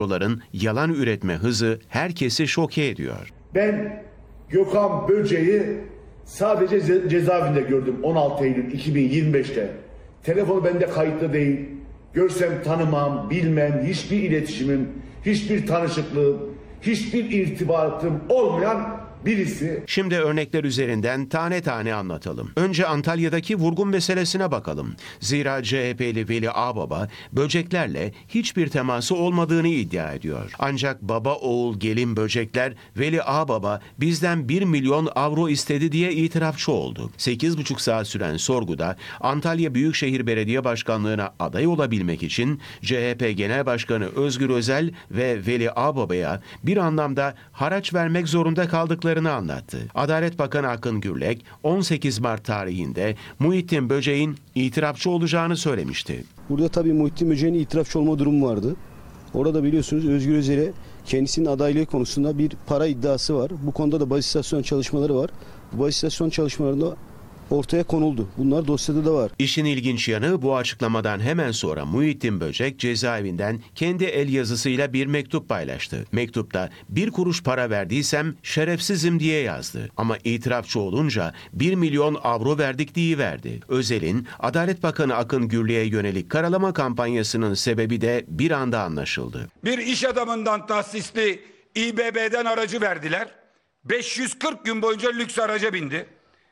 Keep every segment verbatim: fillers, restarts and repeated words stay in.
Ların yalan üretme hızı herkesi şoke ediyor. Ben Gökhan Böceği sadece ce cezaevinde gördüm on altı Eylül iki bin yirmi beş'te. Telefonu bende kayıtlı değil. Görsem tanımam, bilmem, hiçbir iletişimim, hiçbir tanışıklığım, hiçbir irtibatım olmayan birisi. Şimdi örnekler üzerinden tane tane anlatalım. Önce Antalya'daki vurgun meselesine bakalım. Zira C H P'li Veli Ağbaba böceklerle hiçbir teması olmadığını iddia ediyor. Ancak baba oğul gelin böcekler Veli Ağbaba bizden bir milyon avro istedi diye itirafçı oldu. sekiz buçuk saat süren sorguda Antalya Büyükşehir Belediye Başkanlığı'na aday olabilmek için C H P Genel Başkanı Özgür Özel ve Veli Ağbaba'ya bir anlamda haraç vermek zorunda kaldıkları anlattı. Adalet Bakanı Akın Gürlek on sekiz Mart tarihinde Muhittin Böceğin itirafçı olacağını söylemişti. Burada tabii Muhittin Böceğin itirafçı olma durumu vardı. Orada biliyorsunuz Özgür Özel'e kendisinin adaylığı konusunda bir para iddiası var. Bu konuda da baz istasyon çalışmaları var. Bu baz istasyon çalışmalarında ortaya konuldu. Bunlar dosyada da var. İşin ilginç yanı bu açıklamadan hemen sonra Muhittin Böcek cezaevinden kendi el yazısıyla bir mektup paylaştı. Mektupta bir kuruş para verdiysem şerefsizim diye yazdı. Ama itirafçı olunca bir milyon avro verdik diyiverdi. Özel'in Adalet Bakanı Akın Gürlek'e yönelik karalama kampanyasının sebebi de bir anda anlaşıldı. Bir iş adamından tahsisli İ B B'den aracı verdiler. beş yüz kırk gün boyunca lüks araca bindi.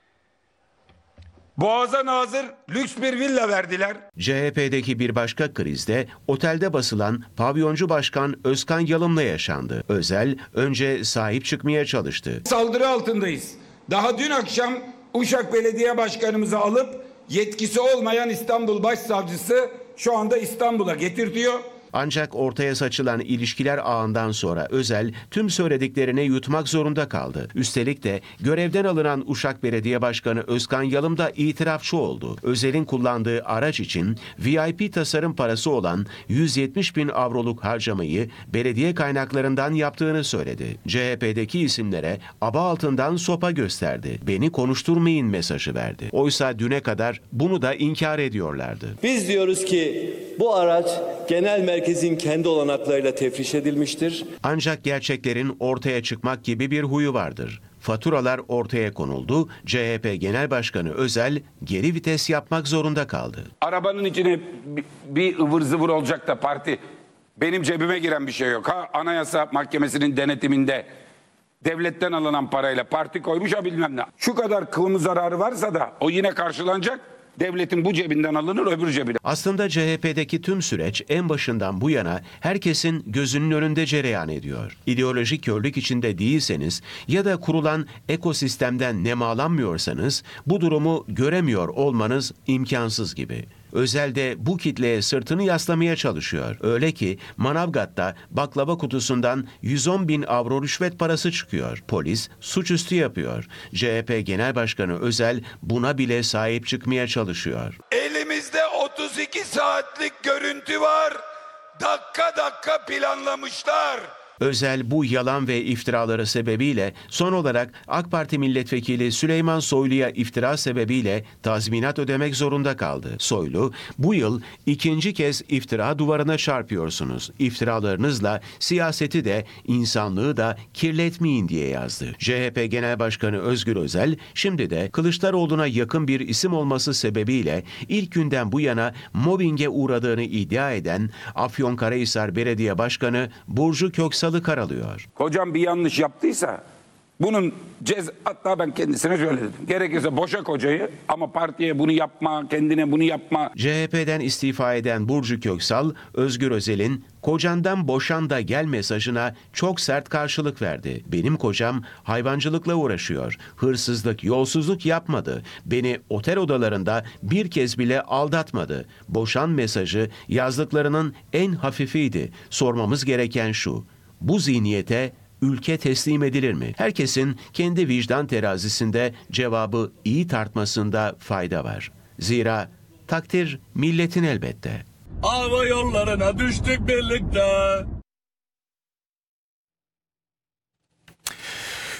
Boğaz'a nazır lüks bir villa verdiler. C H P'deki bir başka krizde otelde basılan pavyoncu başkan Özkan Yalım'la yaşandı. Özel önce sahip çıkmaya çalıştı. Saldırı altındayız. Daha dün akşam Uşak Belediye Başkanımızı alıp yetkisi olmayan İstanbul Başsavcısı şu anda İstanbul'a getirtiyor. Ancak ortaya saçılan ilişkiler ağından sonra Özel tüm söylediklerini yutmak zorunda kaldı. Üstelik de görevden alınan Uşak Belediye Başkanı Özkan Yalım da itirafçı oldu. Özel'in kullandığı araç için V I P tasarım parası olan yüz yetmiş bin avroluk harcamayı belediye kaynaklarından yaptığını söyledi. C H P'deki isimlere aba altından sopa gösterdi. Beni konuşturmayın mesajı verdi. Oysa düne kadar bunu da inkar ediyorlardı. Biz diyoruz ki bu araç genel merkezin kendi olanaklarıyla tefriş edilmiştir. Ancak gerçeklerin ortaya çıkmak gibi bir huyu vardır. Faturalar ortaya konuldu. C H P Genel Başkanı Özel geri vites yapmak zorunda kaldı. Arabanın içine bir ıvır zıvır olacak da parti benim cebime giren bir şey yok. Ha, Anayasa Mahkemesi'nin denetiminde devletten alınan parayla parti koymuş ha bilmem ne. Şu kadar kılımı zararı varsa da o yine karşılanacak. Devletin bu cebinden alınır öbür cebine. Aslında C H P'deki tüm süreç en başından bu yana herkesin gözünün önünde cereyan ediyor. İdeolojik körlük içinde değilseniz ya da kurulan ekosistemden nemalanmıyorsanız bu durumu göremiyor olmanız imkansız gibi. Özel de bu kitleye sırtını yaslamaya çalışıyor. Öyle ki Manavgat'ta baklava kutusundan yüz on bin avro rüşvet parası çıkıyor. Polis suçüstü yapıyor. C H P Genel Başkanı Özel buna bile sahip çıkmaya çalışıyor. Elimizde otuz iki saatlik görüntü var. Dakika dakika planlamışlar. Özel bu yalan ve iftiraları sebebiyle son olarak AK Parti milletvekili Süleyman Soylu'ya iftira sebebiyle tazminat ödemek zorunda kaldı. Soylu, bu yıl ikinci kez iftira duvarına çarpıyorsunuz. İftiralarınızla siyaseti de insanlığı da kirletmeyin diye yazdı. C H P Genel Başkanı Özgür Özel, şimdi de Kılıçdaroğlu'na yakın bir isim olması sebebiyle ilk günden bu yana mobbinge uğradığını iddia eden Afyonkarahisar Belediye Başkanı Burcu Köksal'ı karalıyor. Kocam bir yanlış yaptıysa bunun cez hatta ben kendisine şöyle dedim. Gerekirse boşa kocayı ama partiye bunu yapma, kendine bunu yapma. C H P'den istifa eden Burcu Köksal, Özgür Özel'in "Kocandan boşan da gel" mesajına çok sert karşılık verdi. "Benim kocam hayvancılıkla uğraşıyor. Hırsızlık, yolsuzluk yapmadı. Beni otel odalarında bir kez bile aldatmadı. Boşan mesajı yazdıklarının en hafifiydi. Sormamız gereken şu: bu zihniyete ülke teslim edilir mi? Herkesin kendi vicdan terazisinde cevabı iyi tartmasında fayda var. Zira takdir milletin elbette. Hava yollarına düştük birlikte.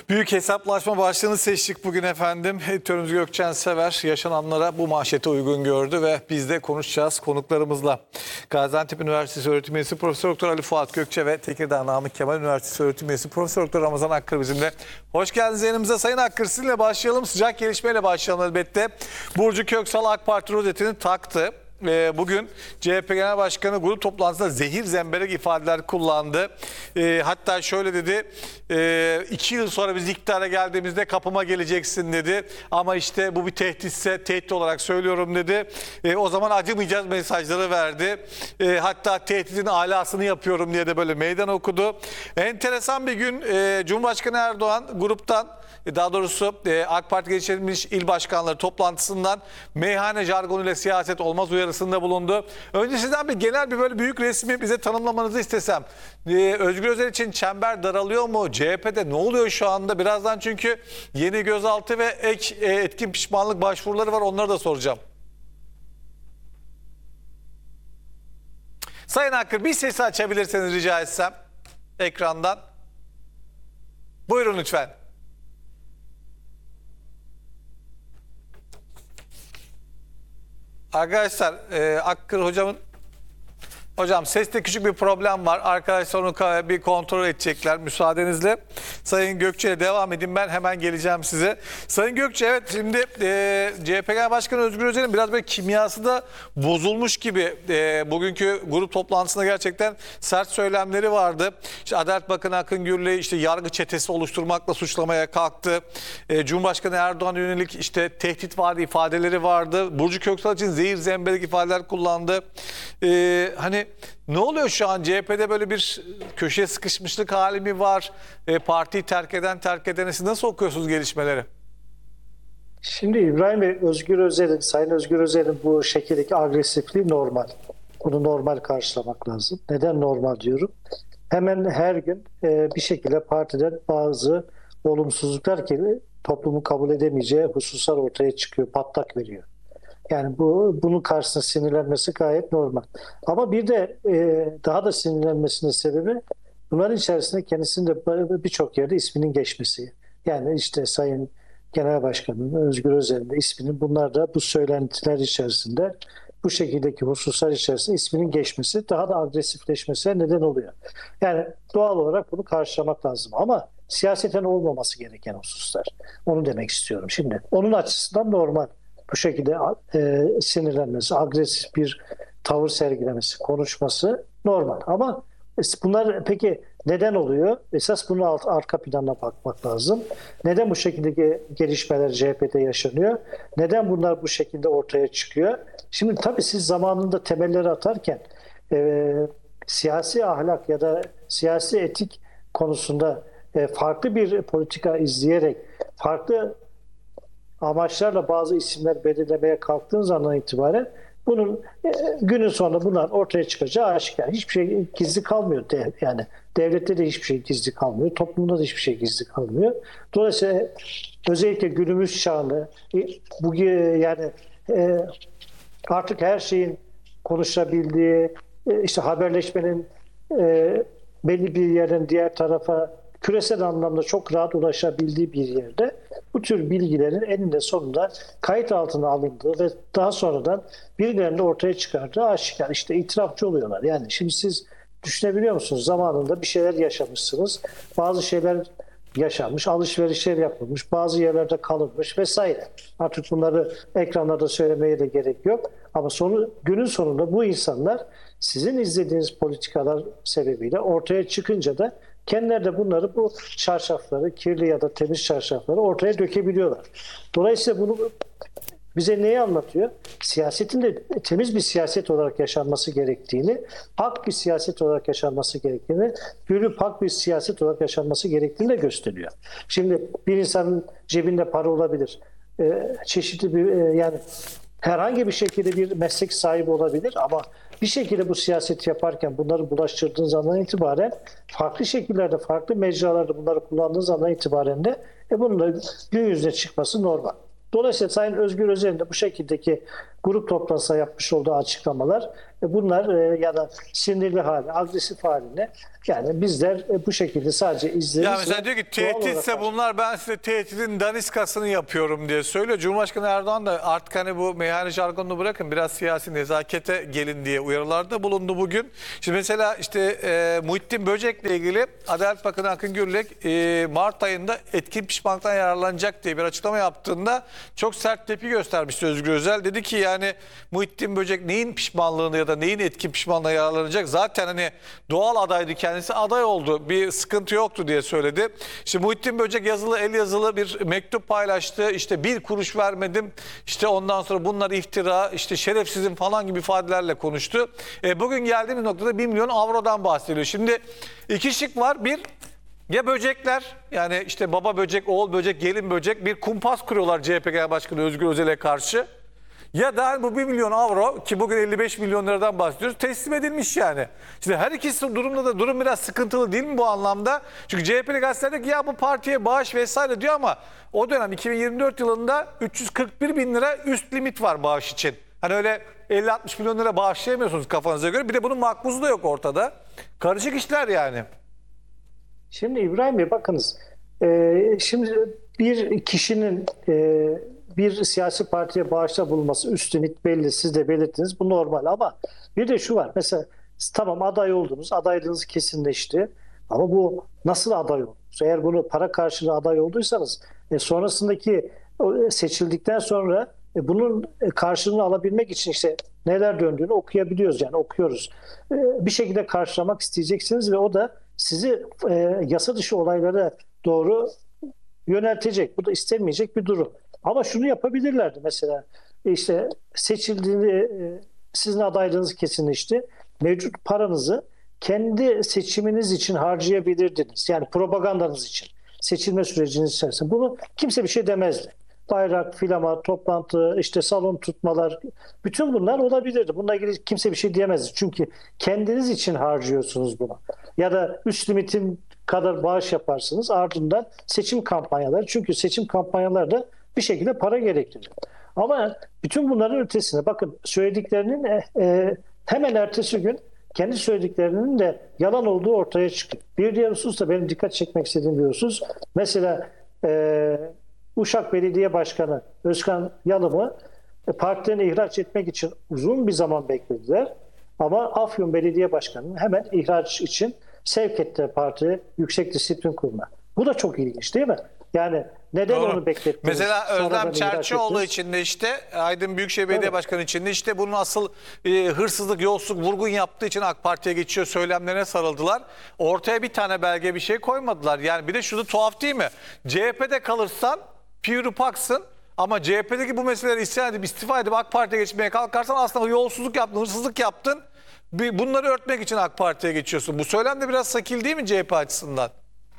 Büyük hesaplaşma başlığını seçtik bugün efendim. Editörümüz Gökçen Sever yaşananlara bu manşete uygun gördü ve biz de konuşacağız konuklarımızla. Gaziantep Üniversitesi öğretim üyesi Profesör Doktor Ali Fuat Gökçe ve Tekirdağ Namık Kemal Üniversitesi öğretim üyesi Profesör Doktor Ramazan Akkır bizimle. Hoş geldiniz yanımıza Sayın Akkır. Sizinle başlayalım. Sıcak gelişmeyle başlayalım elbette. Burcu Köksal AK Parti rozetini taktı. Bugün C H P Genel Başkanı grup toplantısında zehir zemberek ifadeler kullandı. E, hatta şöyle dedi, e, iki yıl sonra biz iktidara geldiğimizde kapıma geleceksin dedi. Ama işte bu bir tehditse tehdit olarak söylüyorum dedi. E, o zaman acımayacağız mesajları verdi. E, hatta tehditin alasını yapıyorum diye de böyle meydan okudu. Enteresan bir gün e, Cumhurbaşkanı Erdoğan gruptan, daha doğrusu AK Parti Geçirilmiş İl Başkanları toplantısından meyhane jargonuyla siyaset olmaz uyarısında bulundu. Önce sizden bir genel bir böyle büyük resmi bize tanımlamanızı istesem. Özgür Özel için çember daralıyor mu? C H P'de ne oluyor şu anda? Birazdan çünkü yeni gözaltı ve ek etkin pişmanlık başvuruları var. Onları da soracağım. Sayın Akkır, bir sesi açabilirseniz rica etsem ekrandan. Buyurun lütfen. Arkadaşlar e, Akkır hocamın hocam seste küçük bir problem var. Arkadaşlar onu bir kontrol edecekler müsaadenizle. Sayın Gökçe'ye devam edin, ben hemen geleceğim size. Sayın Gökçe, evet, şimdi e, C H P Genel Başkanı Özgür Özel'in biraz böyle kimyası da bozulmuş gibi. E, bugünkü grup toplantısında gerçekten sert söylemleri vardı. İşte Adalet Bakanı Akın Gürley'i işte yargı çetesi oluşturmakla suçlamaya kalktı. E, Cumhurbaşkanı Erdoğan'a yönelik işte tehdit vardı, ifadeleri vardı. Burcu Köksal için zehir zemberek ifadeler kullandı. E, hani ne oluyor şu an? C H P'de böyle bir köşeye sıkışmışlık hali mi var? E, partiyi terk eden terk edeni siz nasıl okuyorsunuz gelişmeleri? Şimdi İbrahim Bey, Özgür Özel'in, Sayın Özgür Özel'in bu şekildeki agresifliği normal. Bunu normal karşılamak lazım. Neden normal diyorum? Hemen her gün e, bir şekilde partiden bazı olumsuzluklar ki toplumun kabul edemeyeceği hususlar ortaya çıkıyor, patlak veriyor. Yani bu bunun karşısında sinirlenmesi gayet normal. Ama bir de e, daha da sinirlenmesinin sebebi bunların içerisinde kendisinin de birçok yerde isminin geçmesi. Yani işte Sayın Genel Başkanı'nın, Özgür Özel'in de isminin, bunlar da bu söylentiler içerisinde, bu şekildeki hususlar içerisinde isminin geçmesi daha da agresifleşmesine neden oluyor. Yani doğal olarak bunu karşılamak lazım ama siyaseten olmaması gereken hususlar. Onu demek istiyorum. Şimdi onun açısından normal. Bu şekilde e, sinirlenmesi, agresif bir tavır sergilemesi, konuşması normal. Ama bunlar peki neden oluyor? Esas bunun alt, arka planına bakmak lazım. Neden bu şekilde gelişmeler C H P'de yaşanıyor? Neden bunlar bu şekilde ortaya çıkıyor? Şimdi tabii siz zamanında temelleri atarken e, siyasi ahlak ya da siyasi etik konusunda e, farklı bir politika izleyerek, farklı amaçlarla bazı isimler belirlemeye kalktığınız andan itibaren bunun e, günün sonunda bunlar ortaya çıkacağı aşikar. Hiçbir şey gizli kalmıyor. De, yani devlette de hiçbir şey gizli kalmıyor. Toplumda da hiçbir şey gizli kalmıyor. Dolayısıyla özellikle günümüz çağında e, bu yani e, artık her şeyin konuşabildiği, e, işte haberleşmenin e, belli bir yerden diğer tarafa küresel anlamda çok rahat ulaşabildiği bir yerde bu tür bilgilerin eninde sonunda kayıt altına alındığı ve daha sonradan birilerinin ortaya çıkardığı aşikar. İşte itirafçı oluyorlar. Yani şimdi siz düşünebiliyor musunuz? Zamanında bir şeyler yaşamışsınız. Bazı şeyler yaşanmış, alışverişler yapılmış, bazı yerlerde kalınmış vesaire. Artık bunları ekranlarda söylemeye de gerek yok. Ama sonu, günün sonunda bu insanlar sizin izlediğiniz politikalar sebebiyle ortaya çıkınca da kendileri de bunları, bu çarşafları, kirli ya da temiz çarşafları ortaya dökebiliyorlar. Dolayısıyla bunu bize neyi anlatıyor? Siyasetin de temiz bir siyaset olarak yaşanması gerektiğini, pak bir siyaset olarak yaşanması gerektiğini, gülü pak bir siyaset olarak yaşanması gerektiğini de gösteriyor. Şimdi bir insanın cebinde para olabilir. Ee, çeşitli bir e, yani herhangi bir şekilde bir meslek sahibi olabilir ama bir şekilde bu siyaseti yaparken bunları bulaştırdığınız andan itibaren farklı şekillerde, farklı mecralarda bunları kullandığınız andan itibaren de e bunun da gün yüzüne çıkması normal. Dolayısıyla Sayın Özgür Özel'in de bu şekildeki grup toplantısında yapmış olduğu açıklamalar e, bunlar e, ya da sinirli hali, agresif haline yani bizler e, bu şekilde sadece izleriz. Ya mesela diyor ki tehditse bunlar, ben size tehditin daniskasını yapıyorum diye söylüyor. Cumhurbaşkanı Erdoğan da artık hani bu meyhane jargonunu bırakın, biraz siyasi nezakete gelin diye uyarılarda bulundu bugün. Şimdi mesela işte e, Muhittin Böcek'le ilgili Adalet Bakanı Akın Gürlek e, Mart ayında etkin pişmanlıktan yararlanacak diye bir açıklama yaptığında çok sert tepki göstermişti Özgür Özel. Dedi ki yani Muhittin Böcek neyin pişmanlığını ya da neyin etkin pişmanlığına yararlanacak? Zaten hani doğal adaydı, kendisi aday oldu, bir sıkıntı yoktu diye söyledi. İşte Muhittin Böcek yazılı, el yazılı bir mektup paylaştı. İşte bir kuruş vermedim, işte ondan sonra bunlar iftira, işte şerefsizim falan gibi ifadelerle konuştu. E, bugün geldiğimiz noktada bir milyon avrodan bahsediyor. Şimdi iki şık var. Bir, ya böcekler, yani işte baba böcek, oğul böcek, gelin böcek bir kumpas kuruyorlar C H P Genel Başkanı Özgür Özel'e karşı. Ya da bu bir milyon avro, ki bugün elli beş milyon liradan bahsediyoruz, teslim edilmiş yani. Şimdi her ikisi durumda da durum biraz sıkıntılı değil mi bu anlamda? Çünkü C H P'li gazeteler diyor ki ya bu partiye bağış vesaire diyor ama o dönem iki bin yirmi dört yılında üç yüz kırk bir bin lira üst limit var bağış için. Hani öyle elli altmış milyon lira bağışlayamıyorsunuz kafanıza göre. Bir de bunun makbuzu da yok ortada. Karışık işler yani. Şimdi İbrahim Bey bakınız, e, şimdi bir kişinin e, bir siyasi partiye bağışta bulunması üst limit belli, siz de belirttiniz, bu normal ama bir de şu var, mesela tamam aday oldunuz, adaylığınız kesinleşti ama bu nasıl aday oldunuz? Eğer bunu para karşılığı aday olduysanız e, sonrasındaki o, seçildikten sonra e, bunun karşılığını alabilmek için işte neler döndüğünü okuyabiliyoruz, yani okuyoruz. E, bir şekilde karşılamak isteyeceksiniz ve o da sizi e, yasa dışı olaylara doğru yöneltecek. Bu da istenmeyecek bir durum. Ama şunu yapabilirlerdi mesela, işte seçildiğini, e, sizin adaylığınız kesinleşti. Mevcut paranızı kendi seçiminiz için harcayabilirdiniz. Yani propagandanız için. Seçilme süreciniz içerisinde. Bunu kimse bir şey demezdi. Bayrak, filama, toplantı, işte salon tutmalar, bütün bunlar olabilirdi. Bununla ilgili kimse bir şey diyemezdi. Çünkü kendiniz için harcıyorsunuz bunu. Ya da üst limitin kadar bağış yaparsınız, ardından seçim kampanyaları. Çünkü seçim kampanyaları da bir şekilde para gerektiriyor. Ama bütün bunların ötesine bakın, söylediklerinin e, e, hemen ertesi gün kendi söylediklerinin de yalan olduğu ortaya çıkıyor. Bir diğer husus da benim dikkat çekmek istediğim bir husus. Mesela e, Uşak Belediye Başkanı Özkan Yalım'ı e, partilerine ihraç etmek için uzun bir zaman beklediler. Ama Afyon Belediye Başkanı'nın hemen ihraç için sevk etti partiye Yüksek Disiplin Kurulu'na. Bu da çok ilginç değil mi? Yani neden Doğru. onu beklettiniz? Mesela Sonradan Özlem ihraç Çerçioğlu ettiniz? için de işte Aydın Büyükşehir Belediye Evet. Başkanı için de işte bunun asıl e, hırsızlık, yolsuzluk, vurgun yaptığı için AK Parti'ye geçiyor söylemlerine sarıldılar. Ortaya bir tane belge bir şey koymadılar. Yani bir de şunu tuhaf değil mi? C H P'de kalırsan piyrupaksın ama C H P'deki bu meseleleri isyan edip istifa edip AK Parti'ye geçmeye kalkarsan aslında yolsuzluk yaptın, hırsızlık yaptın. Bunları örtmek için AK Parti'ye geçiyorsun. Bu söylem de biraz sakil değil mi C H P açısından?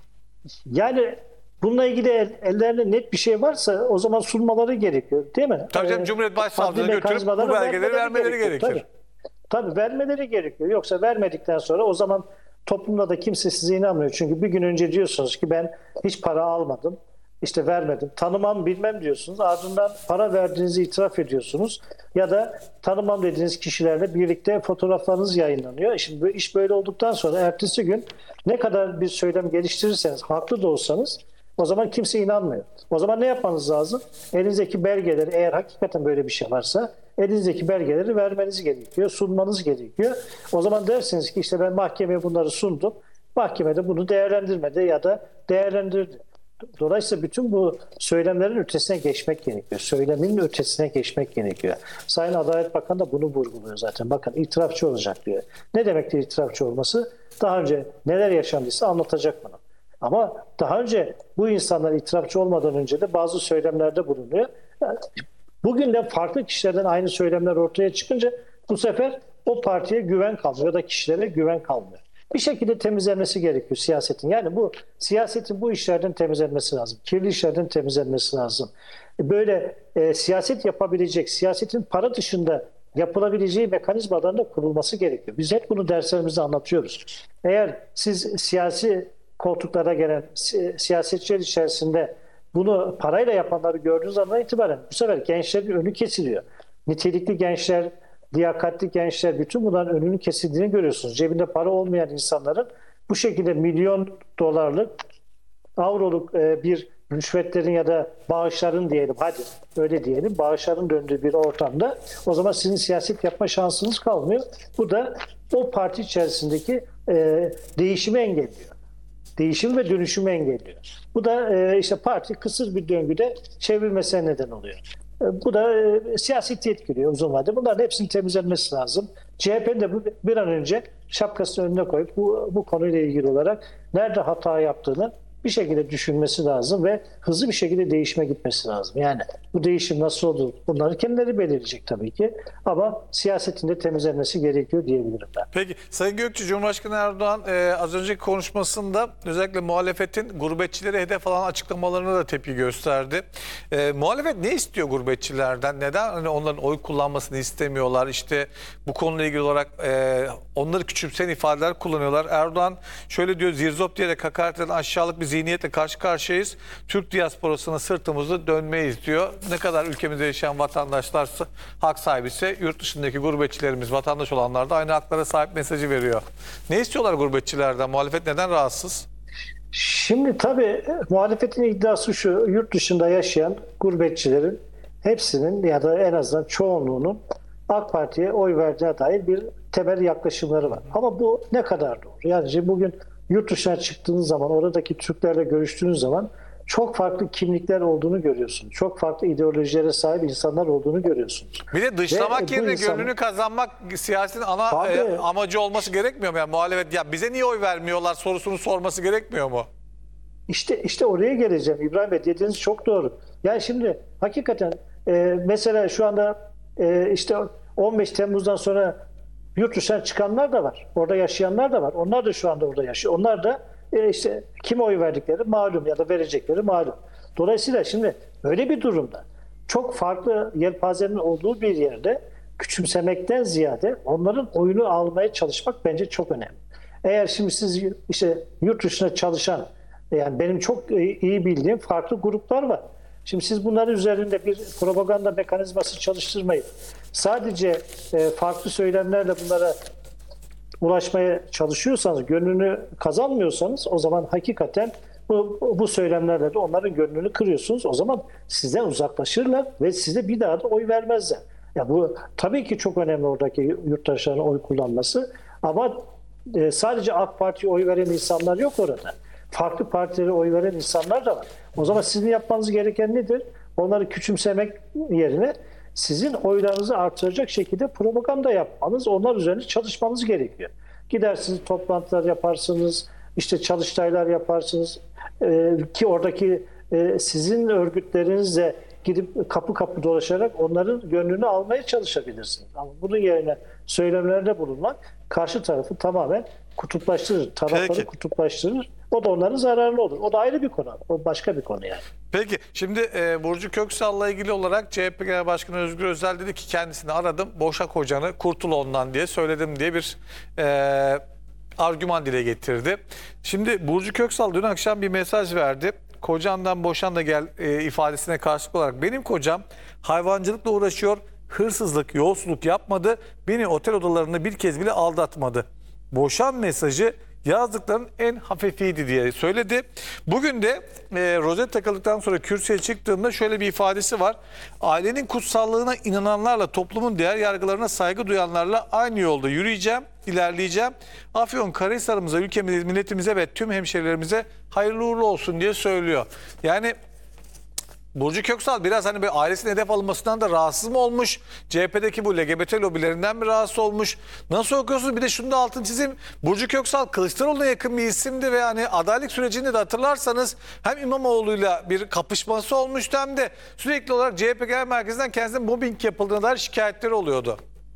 Yani bununla ilgili el, ellerinde net bir şey varsa o zaman sunmaları gerekiyor değil mi? Tabii canım, Ee, Cumhuriyet Başsavcılığına adli götürüp bu mekanizmaları belgeleri vermeleri gerekir. Tabii. Tabii vermeleri gerekiyor. Yoksa vermedikten sonra o zaman toplumda da kimse size inanmıyor. Çünkü bir gün önce diyorsunuz ki ben hiç para almadım, işte vermedim, tanımam bilmem diyorsunuz. Ardından para verdiğinizi itiraf ediyorsunuz. Ya da tanımam dediğiniz kişilerle birlikte fotoğraflarınız yayınlanıyor. Şimdi bu iş böyle olduktan sonra ertesi gün ne kadar bir söylem geliştirirseniz, haklı da olsanız o zaman kimse inanmıyor. O zaman ne yapmanız lazım? Elinizdeki belgeleri, eğer hakikaten böyle bir şey varsa elinizdeki belgeleri vermeniz gerekiyor, sunmanız gerekiyor. O zaman dersiniz ki işte ben mahkemeye bunları sundum. Mahkemede bunu değerlendirmedi ya da değerlendirdi. Dolayısıyla bütün bu söylemlerin ötesine geçmek gerekiyor. Söylemin ötesine geçmek gerekiyor. Sayın Adalet Bakanı da bunu vurguluyor zaten. Bakın itirafçı olacak diyor. Ne demektir itirafçı olması? Daha önce neler yaşandıysa anlatacak bunu. Ama daha önce bu insanlar itirafçı olmadan önce de bazı söylemlerde bulunuyor. Yani bugün de farklı kişilerden aynı söylemler ortaya çıkınca bu sefer o partiye güven kalmıyor ya da kişilere güven kalmıyor. Bir şekilde temizlenmesi gerekiyor siyasetin. Yani bu siyasetin bu işlerden temizlenmesi lazım. Kirli işlerden temizlenmesi lazım. Böyle e, siyaset yapabilecek, siyasetin para dışında yapılabileceği mekanizmaların da kurulması gerekiyor. Biz hep bunu derslerimizde anlatıyoruz. Eğer siz siyasi koltuklara gelen si- siyasetçiler içerisinde bunu parayla yapanları gördüğünüz andan itibaren bu sefer gençlerin önü kesiliyor. Nitelikli gençler, liyakatli gençler, bütün bunların önünün kesildiğini görüyorsunuz. Cebinde para olmayan insanların bu şekilde milyon dolarlık, avroluk e, bir rüşvetlerin ya da bağışların diyelim, hadi öyle diyelim, bağışların döndüğü bir ortamda o zaman sizin siyaset yapma şansınız kalmıyor. Bu da o parti içerisindeki e, değişimi engelliyor. Değişim ve dönüşümü engelliyor. Bu da e, işte parti kısır bir döngüde çevrilmesine neden oluyor. E, bu da e, siyaseti etkiliyor uzun vadede. Bunların hepsinin temizlenmesi lazım. C H P'nin de bu, bir an önce şapkasını önüne koyup bu, bu konuyla ilgili olarak nerede hata yaptığını bir şekilde düşünmesi lazım ve hızlı bir şekilde değişime gitmesi lazım. Yani bu değişim nasıl olur? Bunları kendileri belirleyecek tabii ki. Ama siyasetin de temizlenmesi gerekiyor diyebilirim ben. Peki Sayın Gökçe, Cumhurbaşkanı Erdoğan e, az önceki konuşmasında özellikle muhalefetin gurbetçilere hedef alan açıklamalarına da tepki gösterdi. E, muhalefet ne istiyor gurbetçilerden? Neden hani onların oy kullanmasını istemiyorlar? İşte bu konuyla ilgili olarak e, onları küçümseyen ifadeler kullanıyorlar. Erdoğan şöyle diyor: zirzop diyerek hakaret eden aşağılık bir zihniyetle karşı karşıyayız. Türk diasporasına sırtımızı dönmeyiz diyor. Ne kadar ülkemizde yaşayan vatandaşlarsa hak sahibi ise yurt dışındaki gurbetçilerimiz, vatandaş olanlar da aynı haklara sahip mesajı veriyor. Ne istiyorlar gurbetçilerden? Muhalefet neden rahatsız? Şimdi tabii muhalefetin iddiası şu: yurt dışında yaşayan gurbetçilerin hepsinin ya da en azından çoğunluğunun AK Parti'ye oy verdiğine dair bir temel yaklaşımları var. Ama bu ne kadar doğru? Yani bugün yurt dışına çıktığınız zaman, oradaki Türklerle görüştüğünüz zaman çok farklı kimlikler olduğunu görüyorsunuz. Çok farklı ideolojilere sahip insanlar olduğunu görüyorsunuz. Bir de dışlamak Ve yerine insan... gönlünü kazanmak siyasetin ana e, amacı olması gerekmiyor mu? Yani muhalefet ya bize niye oy vermiyorlar sorusunu sorması gerekmiyor mu? İşte işte oraya geleceğim İbrahim Bey, dediğiniz çok doğru. Yani şimdi hakikaten e, mesela şu anda e, işte on beş Temmuz'dan sonra yurt dışına çıkanlar da var. Orada yaşayanlar da var. Onlar da şu anda orada yaşıyor. Onlar da e, işte kime oy verdikleri malum ya da verecekleri malum. Dolayısıyla şimdi böyle bir durumda çok farklı yelpazenin olduğu bir yerde küçümsemekten ziyade onların oyunu almaya çalışmak bence çok önemli. Eğer şimdi siz işte yurt dışına çalışan, yani benim çok iyi bildiğim farklı gruplar var. Şimdi siz bunların üzerinde bir propaganda mekanizması çalıştırmayıp sadece farklı söylemlerle bunlara ulaşmaya çalışıyorsanız, gönlünü kazanmıyorsanız o zaman hakikaten bu, bu söylemlerle de onların gönlünü kırıyorsunuz. O zaman sizden uzaklaşırlar ve size bir daha da oy vermezler. Ya bu tabii ki çok önemli, oradaki yurttaşların oy kullanması, ama sadece AK Parti'ye oy veren insanlar yok orada. Farklı partilere oy veren insanlar da var. O zaman sizin yapmanız gereken nedir? Onları küçümsemek yerine sizin oylarınızı artıracak şekilde propaganda yapmanız, onlar üzerine çalışmanız gerekiyor. Gidersiniz, toplantılar yaparsınız, işte çalıştaylar yaparsınız ee, ki oradaki e, sizin örgütlerinizle gidip kapı kapı dolaşarak onların gönlünü almaya çalışabilirsiniz. Ama bunun yerine söylemlerde bulunmak karşı tarafı tamamen kutuplaştırır, tarafları Peki. kutuplaştırır. O da onların zararlı olur. O da ayrı bir konu. O başka bir konu yani. Peki şimdi e, Burcu Köksal'la ilgili olarak C H P Genel Başkanı Özgür Özel dedi ki kendisini aradım, boşa kocanı, kurtul ondan diye söyledim diye bir e, argüman dile getirdi. Şimdi Burcu Köksal dün akşam bir mesaj verdi. Kocandan boşan da gel e, ifadesine karşılık olarak benim kocam hayvancılıkla uğraşıyor, hırsızlık, yolsuzluk yapmadı, beni otel odalarında bir kez bile aldatmadı. Boşan mesajı yazdıklarının en hafifiydi diye söyledi. Bugün de e, rozet takıldıktan sonra kürsüye çıktığında şöyle bir ifadesi var. Ailenin kutsallığına inananlarla, toplumun değer yargılarına saygı duyanlarla aynı yolda yürüyeceğim, ilerleyeceğim. Afyonkarahisar'ımıza, ülkemize, milletimize ve tüm hemşehrilerimize hayırlı uğurlu olsun diye söylüyor. Yani Burcu Köksal biraz hani bir ailesinin hedef alınmasından da rahatsız mı olmuş? C H P'deki bu L G B T lobilerinden mi rahatsız olmuş? Nasıl okuyorsunuz? Bir de şunu da altını çizeyim. Burcu Köksal Kılıçdaroğlu'na yakın bir isimdi ve hani adaylık sürecinde de hatırlarsanız hem İmamoğlu'yla bir kapışması olmuştu hem de sürekli olarak C H P Genel Merkezi'nden kendisine mobbing yapıldığına dair şikayetleri oluyordu.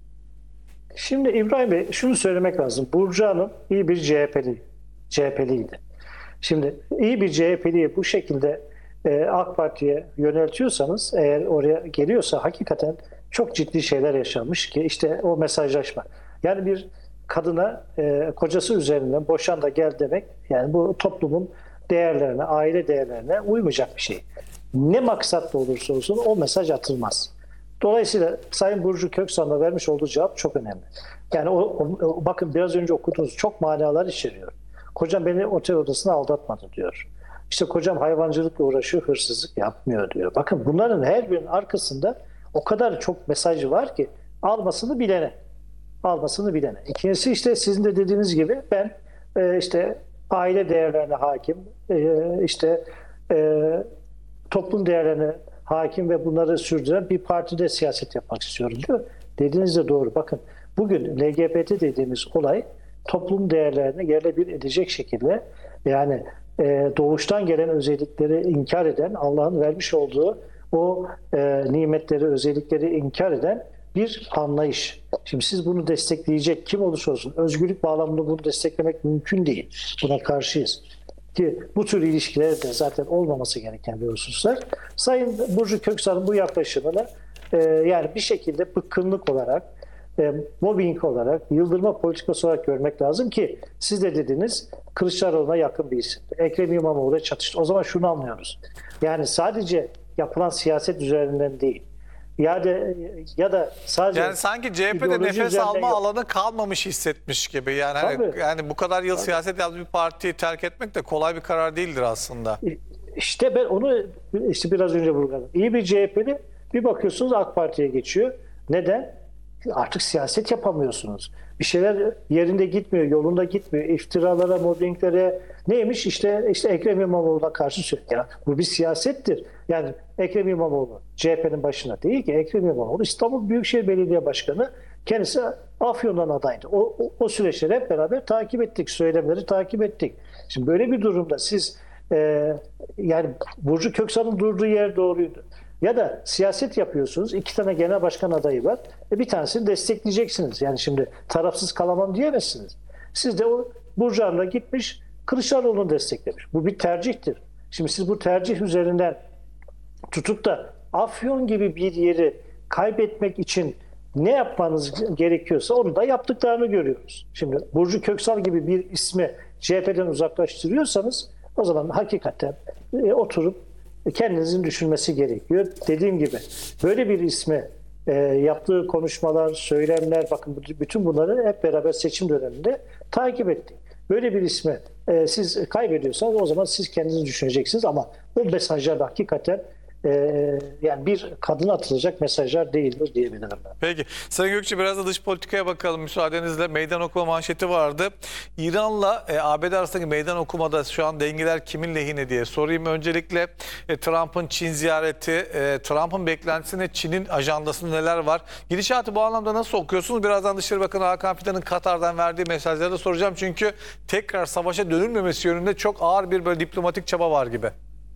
Şimdi İbrahim Bey, şunu söylemek lazım. Burcu Hanım iyi bir C H P'li, C H P'liydi. Şimdi iyi bir C H P'liyi bu şekilde AK Parti'ye yöneltiyorsanız, eğer oraya geliyorsa hakikaten çok ciddi şeyler yaşanmış ki işte o mesajlaşma. Yani bir kadına e, kocası üzerinden boşan da gel demek, yani bu toplumun değerlerine, aile değerlerine uymayacak bir şey. Ne maksatla olursa olsun o mesaj atılmaz. Dolayısıyla Sayın Burcu Köksal'ın vermiş olduğu cevap çok önemli. Yani o, o bakın biraz önce okuduğunuz çok manalar içeriyor. Kocam beni otel odasına aldatmadı diyor. İşte kocam hayvancılıkla uğraşıyor, hırsızlık yapmıyor diyor. Bakın bunların her birinin arkasında o kadar çok mesajı var ki almasını bilene. Almasını bilene. İkincisi işte sizin de dediğiniz gibi ben e, işte aile değerlerine hakim, e, işte e, toplum değerlerine hakim ve bunları sürdüren bir partide siyaset yapmak istiyorum diyor. Dediğiniz de doğru. Bakın bugün L G B T dediğimiz olay toplum değerlerini yerle bir edecek şekilde yani e, doğuştan gelen özellikleri inkar eden, Allah'ın vermiş olduğu o e, nimetleri, özellikleri inkar eden bir anlayış. Şimdi siz bunu destekleyecek kim olursa olsun özgürlük bağlamında bunu desteklemek mümkün değil. Buna karşıyız. Ki bu tür ilişkilerde zaten olmaması gereken bir hususlar. Sayın Burcu Köksal'ın bu yaklaşımını e, yani bir şekilde bıkkınlık olarak, e, mobbing olarak, yıldırma politikası olarak görmek lazım ki siz de dediniz Kılıçdaroğlu'na yakın bir isim. Ekrem İmamoğlu'ya çatıştı. O zaman şunu anlıyoruz. Yani sadece yapılan siyaset üzerinden değil. Ya da, ya da sadece Yani sanki C H P'de nefes alma yok. alanı kalmamış hissetmiş gibi. Yani hani, yani bu kadar yıl Tabii. siyaset yaptığı bir partiyi terk etmek de kolay bir karar değildir aslında. İşte ben onu işte biraz önce vurguladım. İyi bir C H P'li bir bakıyorsunuz AK Parti'ye geçiyor. Neden? Artık siyaset yapamıyorsunuz. Bir şeyler yerinde gitmiyor, yolunda gitmiyor. İftiralara, mobbinglere neymiş? İşte işte Ekrem İmamoğlu'na karşı söylüyor. Yani bu bir siyasettir. Yani Ekrem İmamoğlu C H P'nin başına değil ki. Ekrem İmamoğlu İstanbul Büyükşehir Belediye Başkanı, kendisi Afyon'dan adaydı. O, o, o süreçleri hep beraber takip ettik. Söylemleri takip ettik. Şimdi böyle bir durumda siz e, yani Burcu Köksal'ın durduğu yer doğruydu. Ya da siyaset yapıyorsunuz. İki tane genel başkan adayı var. E bir tanesini destekleyeceksiniz. Yani şimdi tarafsız kalamam diyemezsiniz. Siz de o Burcu Hanım'la gitmiş Kılıçdaroğlu'nu desteklemiş. Bu bir tercihtir. Şimdi siz bu tercih üzerinden tutup da Afyon gibi bir yeri kaybetmek için ne yapmanız gerekiyorsa onu da yaptıklarını görüyoruz. Şimdi Burcu Köksal gibi bir ismi C H P'den uzaklaştırıyorsanız o zaman hakikaten e, oturup kendinizin düşünmesi gerekiyor. Dediğim gibi böyle bir ismi e, yaptığı konuşmalar, söylemler, bakın bütün bunları hep beraber seçim döneminde takip ettik. Böyle bir ismi e, siz kaybediyorsanız o zaman siz kendinizi düşüneceksiniz ama o mesajlar da hakikaten e, yani bir kadına atılacak mesajlar değildir diyebilirim ben. Peki. Sayın Gökçe biraz da dış politikaya bakalım müsaadenizle. Meydan okuma manşeti vardı. İran'la e, A B D arasındaki meydan okumada şu an dengeler kimin lehine diye sorayım. Öncelikle e, Trump'ın Çin ziyareti, e, Trump'ın beklentisine Çin'in ajandasında neler var? Gidişatı bu anlamda nasıl okuyorsunuz? Birazdan Dışişleri Bakanı Hakan Fidan'ın Katar'dan verdiği mesajları da soracağım. Çünkü tekrar savaşa dönülmemesi yönünde çok ağır bir böyle diplomatik çaba var gibi.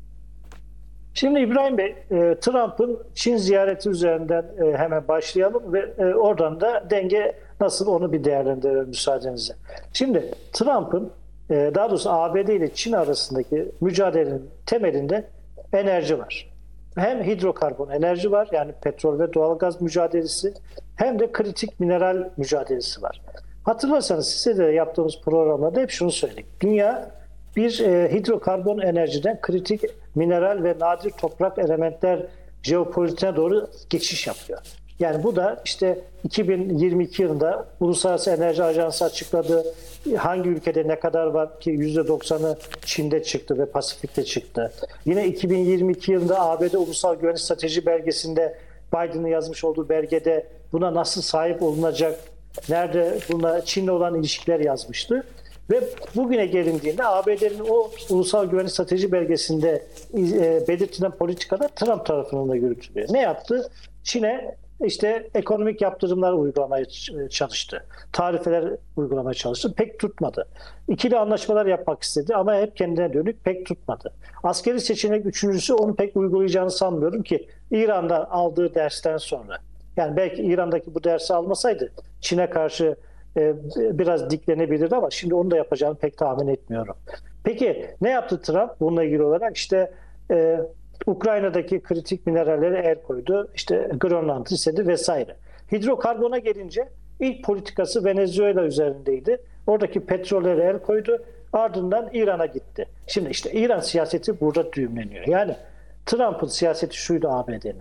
Şimdi İbrahim Bey, Trump'ın Çin ziyareti üzerinden hemen başlayalım ve oradan da denge nasıl onu bir değerlendirelim müsaadenizle. Şimdi Trump'ın daha doğrusu A B D ile Çin arasındaki mücadelenin temelinde enerji var. Hem hidrokarbon enerji var yani petrol ve doğalgaz mücadelesi hem de kritik mineral mücadelesi var. Hatırlarsanız size de yaptığımız programlarda hep şunu söyledik. Dünya bir e, hidrokarbon enerjiden kritik mineral ve nadir toprak elementler jeopolitiğine doğru geçiş yapıyor. Yani bu da işte iki bin yirmi iki yılında Uluslararası Enerji Ajansı açıkladı. Hangi ülkede ne kadar var ki yüzde doksanı Çin'de çıktı ve Pasifik'te çıktı. Yine iki bin yirmi iki yılında A B D Ulusal Güvenlik Strateji belgesinde Biden'ın yazmış olduğu belgede buna nasıl sahip olunacak, nerede buna Çin'le olan ilişkiler yazmıştı. Ve bugüne gelindiğinde A B D'nin o Ulusal Güvenlik Strateji belgesinde e, belirtilen politikada Trump tarafından da yürütülüyor. Ne yaptı? Çin'e işte ekonomik yaptırımlar uygulamaya çalıştı. Tarifeler uygulamaya çalıştı. Pek tutmadı. İkili anlaşmalar yapmak istedi ama hep kendine dönük pek tutmadı. Askeri seçenek üçüncüsü onu pek uygulayacağını sanmıyorum ki İran'dan aldığı dersten sonra. Yani belki İran'daki bu dersi almasaydı Çin'e karşı biraz diklenebilir ama şimdi onu da yapacağını pek tahmin etmiyorum. Peki ne yaptı Trump bununla ilgili olarak? İşte e, Ukrayna'daki kritik minerallere el koydu. İşte Grönland'ı istedi vesaire. Hidrokarbona gelince ilk politikası Venezuela üzerindeydi. Oradaki petrollere el koydu. Ardından İran'a gitti. Şimdi işte İran siyaseti burada düğümleniyor. Yani Trump'ın siyaseti şuydu A B D'nin.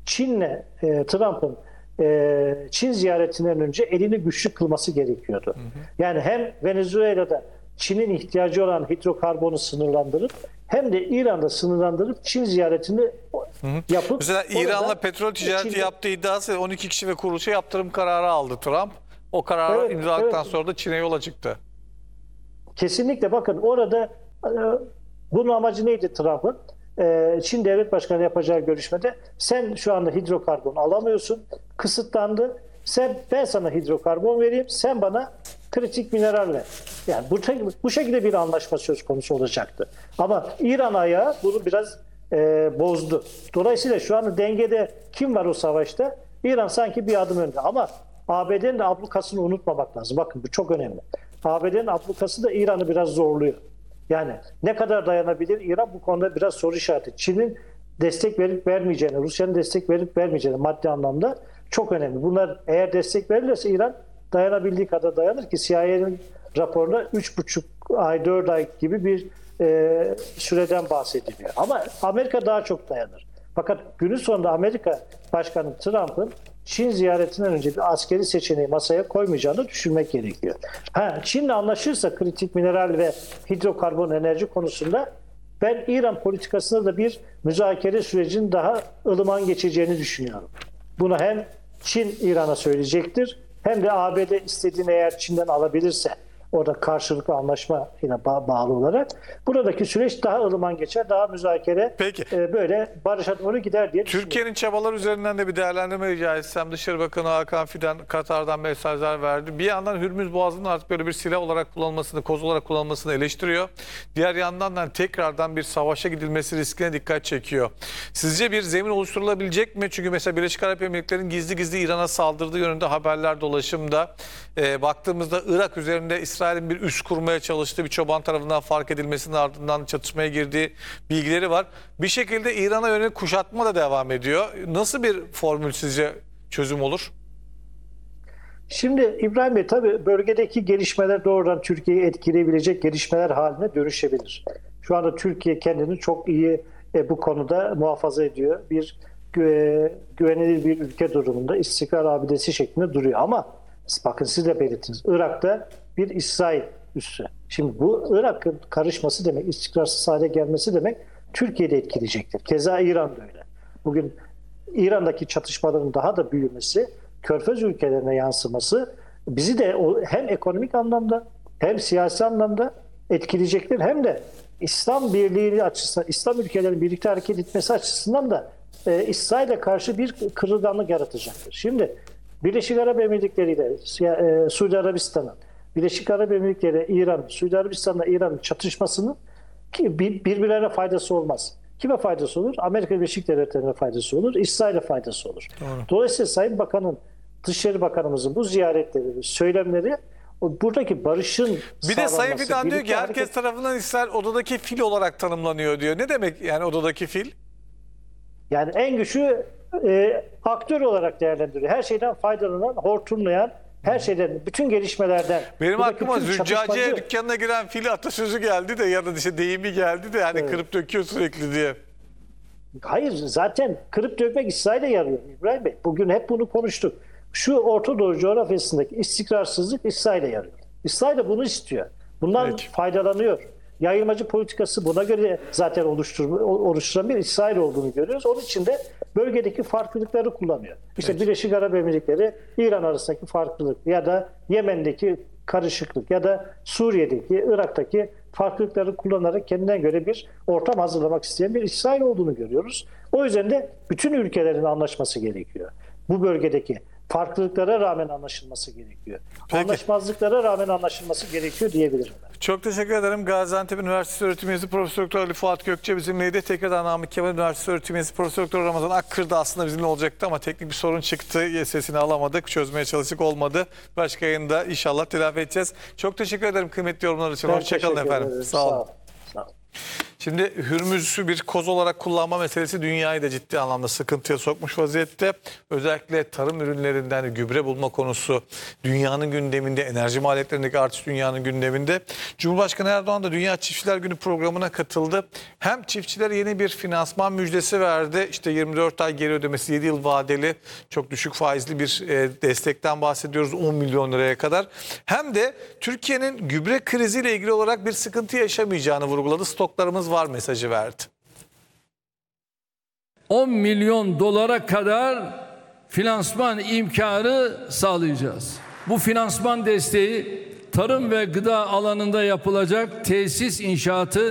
Çin'le e, Trump'ın e, Çin ziyaretinden önce elini güçlü kılması gerekiyordu. Hı hı. Yani hem Venezuela'da Çin'in ihtiyacı olan hidrokarbonu sınırlandırıp hem de İran'da sınırlandırıp Çin ziyaretini hı hı. yapıp... Mesela İran'la petrol ticareti Çin'de... yaptığı iddiası on iki kişi ve kuruluşa yaptırım kararı aldı Trump. O kararı evet, imzaladıktan evet. sonra da Çin'e yola çıktı. Kesinlikle bakın orada bunun amacı neydi Trump'ın? Çin Devlet Başkanı yapacağı görüşmede sen şu anda hidrokarbon alamıyorsun, kısıtlandı. Sen, ben sana hidrokarbon vereyim, sen bana kritik mineral ver. Yani bu, bu şekilde bir anlaşma söz konusu olacaktı. Ama İran ayağı bunu biraz e, bozdu. Dolayısıyla şu anda dengede kim var o savaşta? İran sanki bir adım önde. Ama A B D'nin de ablukasını unutmamak lazım. Bakın bu çok önemli. A B D'nin ablukası da İran'ı biraz zorluyor. Yani ne kadar dayanabilir İran bu konuda biraz soru işareti. Çin'in destek verip vermeyeceğini, Rusya'nın destek verip vermeyeceğini maddi anlamda çok önemli. Bunlar eğer destek verirlerse İran dayanabildiği kadar dayanır ki C I A'nin raporunda üç buçuk ay, dört ay gibi bir e, süreden bahsediliyor. Ama Amerika daha çok dayanır. Fakat günün sonunda Amerika Başkanı Trump'ın Çin ziyaretinden önce bir askeri seçeneği masaya koymayacağını düşünmek gerekiyor. Ha, Çin'le anlaşırsa kritik mineral ve hidrokarbon enerji konusunda ben İran politikasında da bir müzakere sürecinin daha ılıman geçeceğini düşünüyorum. Bunu hem Çin İran'a söyleyecektir hem de A B D istediğini eğer Çin'den alabilirse orada karşılıklı anlaşma ile ba- bağlı olarak buradaki süreç daha ılıman geçer, daha müzakere Peki. E, böyle barışa doğru gider diye düşünüyorum. Türkiye'nin çabalar üzerinden de bir değerlendirme rica etsem. Dışişleri Bakanı Hakan Fidan Katar'dan mesajlar verdi. Bir yandan Hürmüz Boğazı'nın artık böyle bir silah olarak kullanılmasını, koz olarak kullanılmasını eleştiriyor. Diğer yandan da tekrardan bir savaşa gidilmesi riskine dikkat çekiyor. Sizce bir zemin oluşturulabilecek mi? Çünkü mesela Birleşik Arap Emirlikleri'nin gizli gizli İran'a saldırdığı yönünde haberler dolaşımda. E, baktığımızda Irak üzerinde İsrail'in bir üs kurmaya çalıştığı bir çoban tarafından fark edilmesinin ardından çatışmaya girdiği bilgileri var. Bir şekilde İran'a yönelik kuşatma da devam ediyor. Nasıl bir formül sizce çözüm olur? Şimdi İbrahim Bey tabii bölgedeki gelişmeler doğrudan Türkiye'yi etkileyebilecek gelişmeler haline dönüşebilir. Şu anda Türkiye kendini çok iyi e, bu konuda muhafaza ediyor. Bir güve, güvenilir bir ülke durumunda istikrar abidesi şeklinde duruyor. Ama bakın siz de belirttiniz. Irak'ta bir İsrail üssü. Şimdi bu Irak'ın karışması demek, istikrarsız hale gelmesi demek Türkiye'de etkileyecektir. Keza İran'da öyle. Bugün İran'daki çatışmaların daha da büyümesi, Körfez ülkelerine yansıması bizi de hem ekonomik anlamda hem siyasi anlamda etkileyecektir. Hem de İslam birliği açısından, İslam ülkelerinin birlikte hareket etmesi açısından da e, İsrail'e karşı bir kırılganlık yaratacaktır. Şimdi Birleşik Arap Emirlikleri ile e, Suudi Arabistan'ın, Birleşik Arap Emirlikleri, İran, Suudi Arabistan'la İran'ın çatışmasının ki birbirlerine faydası olmaz. Kime faydası olur? Amerika Birleşik Devletleri'ne faydası olur, İsrail'e faydası olur. Doğru. Dolayısıyla Sayın Bakan'ın, Dışişleri Bakanımızın bu ziyaretleri, söylemleri buradaki barışın bir de Sayın Fidan diyor ki herkes hareket... tarafından İsrail odadaki fil olarak tanımlanıyor diyor. Ne demek yani odadaki fil? Yani en güçlü e, aktör olarak değerlendiriyor. Her şeyden faydalanan, hortumlayan, her şeyden, bütün gelişmelerden. Benim aklıma züccaciye dükkanına giren fili atasözü geldi de ya da işte deyimi geldi de hani evet. Kırıp döküyor sürekli diye. Hayır, zaten kırıp dökmek İsrail'e yarıyor İbrahim Bey. Bugün hep bunu konuştuk. Şu Orta Doğu coğrafyasındaki istikrarsızlık İsrail'e yarıyor. İsrail de bunu istiyor. Bundan Peki. faydalanıyor. Yayılmacı politikası buna göre zaten oluşturan bir İsrail olduğunu görüyoruz. Onun için de bölgedeki farklılıkları kullanıyor. İşte evet. Birleşik Arap Emirlikleri, İran arasındaki farklılık ya da Yemen'deki karışıklık ya da Suriye'deki, Irak'taki farklılıkları kullanarak kendine göre bir ortam hazırlamak isteyen bir İsrail olduğunu görüyoruz. O yüzden de bütün ülkelerin anlaşması gerekiyor. Bu bölgedeki farklılıklara rağmen anlaşılması gerekiyor. Peki. Anlaşmazlıklara rağmen anlaşılması gerekiyor diyebilirim ben. Çok teşekkür ederim. Gaziantep Üniversitesi öğretim üyesi Profesör Doktor Ali Fuat Gökçe bizimleydi. Tekrardan Namık Kemal Üniversitesi öğretim üyesi Profesör Doktor Ramazan Akkır da aslında bizimle olacaktı ama teknik bir sorun çıktı. Sesini alamadık. Çözmeye çalıştık, olmadı. Başka yayında inşallah telafi edeceğiz. Çok teşekkür ederim kıymetli yorumlar için. Hoşçakalın efendim. Sağ olun. Sağ olun. Sağ olun. Şimdi Hürmüz'ü bir koz olarak kullanma meselesi dünyayı da ciddi anlamda sıkıntıya sokmuş vaziyette. Özellikle tarım ürünlerinden gübre bulma konusu dünyanın gündeminde, enerji maliyetlerindeki artış dünyanın gündeminde. Cumhurbaşkanı Erdoğan da Dünya Çiftçiler Günü programına katıldı. Hem çiftçilere yeni bir finansman müjdesi verdi. İşte yirmi dört ay geri ödemesi, yedi yıl vadeli, çok düşük faizli bir destekten bahsediyoruz, on milyon liraya kadar. Hem de Türkiye'nin gübre kriziyle ilgili olarak bir sıkıntı yaşamayacağını vurguladı. Stoklarımız var mesajı verdi. on milyon dolara kadar finansman imkanı sağlayacağız. Bu finansman desteği tarım ve gıda alanında yapılacak tesis inşaatı